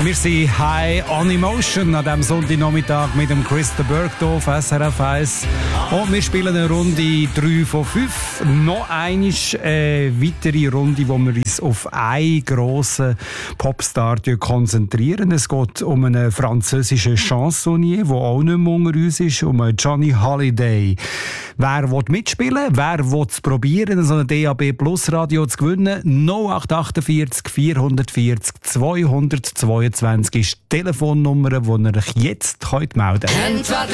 Wir sind High on Emotion an diesem Sonntagnachmittag mit dem Christa Bergdorf, SRF 1. Und wir spielen eine Runde 3 von 5. Noch eine weitere Runde, wo wir uns auf einen grossen Popstar konzentrieren. Es geht um einen französischen Chansonnier, der auch nicht mehr unter uns ist, um Johnny Hallyday. Wer will mitspielen? Wer will es probieren, so ein DAB Plus Radio zu gewinnen? 0848 440 222 ist die Telefonnummer, die ihr euch jetzt melden könnt.